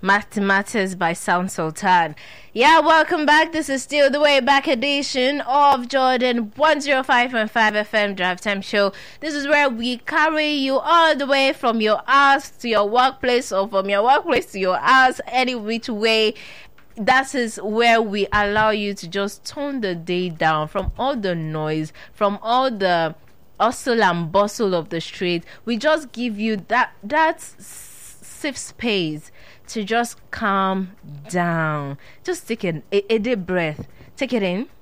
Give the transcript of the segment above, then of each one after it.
Mathematics by Sound Sultan. Yeah, welcome back. This is still the way back edition of Jordan 105.5 FM Drive Time Show. This is where we carry you all the way from your house to your workplace, or from your workplace to your house, any which way. That is where we allow you to just tone the day down from all the noise, from all the hustle and bustle of the street. We just give you that safe space to just calm down. Just take a deep breath. Take it in,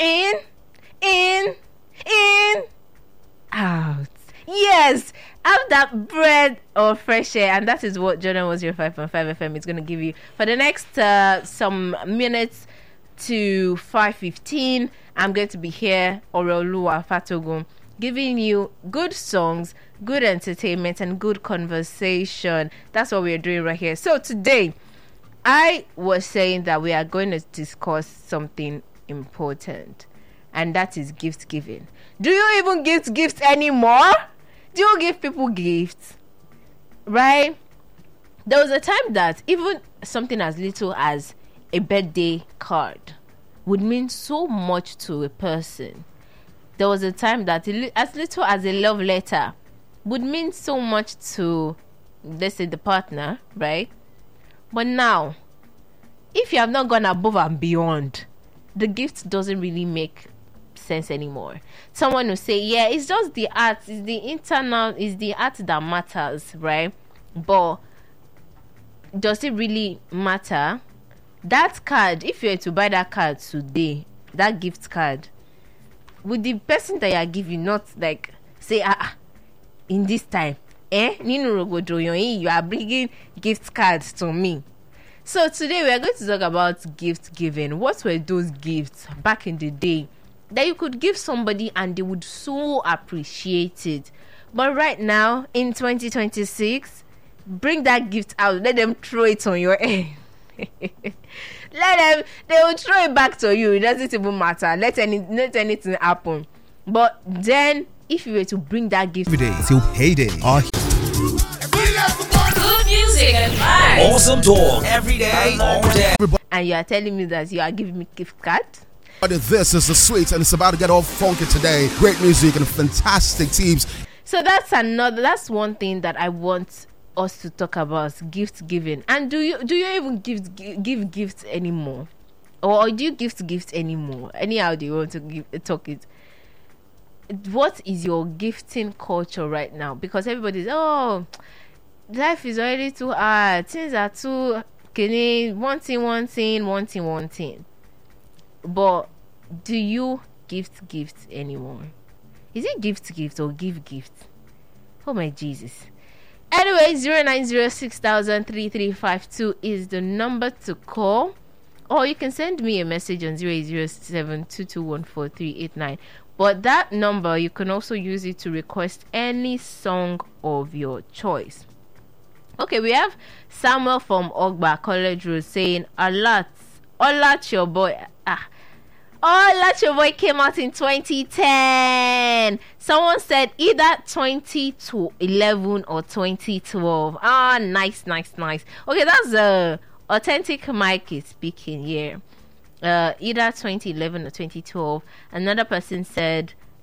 out. Yes, have that breath of fresh air, and that is what Jordan 105.5 FM is going to give you for the next some minutes to 5:15. I'm going to be here, Oroluwa Fatogun, giving you good songs, good entertainment, and good conversation. That's what we're doing right here. So today, I was saying that we are going to discuss something important, and that is gift giving. Do you even give gifts anymore? Do you give people gifts? Right? There was a time that even something as little as a birthday card would mean so much to a person. There was a time that as little as a love letter would mean so much to, let's say, the partner, right? But now, if you have not gone above and beyond, the gift doesn't really make sense anymore. Someone will say, yeah, it's just the art, it's the internal, it's the art that matters, right? But does it really matter? That card, if you were to buy that card today, that gift card, would the person that you are giving not like say, in this time, you are bringing gift cards to me? So today we are going to talk about gift giving. What were those gifts back in the day that you could give somebody and they would so appreciate it? But right now, in 2026, bring that gift out. Let them throw it on your head. They will throw it back to you. It doesn't even matter. Let anything happen. But then, if you were to bring that gift every day till payday, good music and vibes. Awesome talk every day, all day. and you are telling me that you are giving me gift card? This is the sweet, and it's about to get all funky today. Great music and fantastic teams. So that's one thing that I want us to talk about, gift giving. And do you even give gifts anymore, or do you give gifts anymore? Anyhow do you want to talk it? What is your gifting culture right now? Because everybody's, life is already too hard, things are too one thing. But do you gift gifts anymore? Is it gift or give gifts? Oh my Jesus. Anyway, 09060003352 is the number to call, or you can send me a message on 080722143889. But that number, you can also use it to request any song of your choice. Okay, we have Samuel from Ogba College Road saying, Alat your boy. Let Your Boy came out in 2010. Someone said either 2011 or 2012. Nice. Okay, that's Authentic Mike is speaking here. Either 2011 or 2012. Another person said